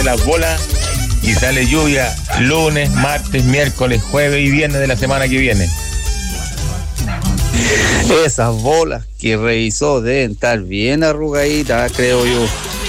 las bolas y sale lluvia lunes, martes, miércoles, jueves y viernes de la semana que viene. Esas bolas que revisó deben estar bien arrugaditas, creo yo.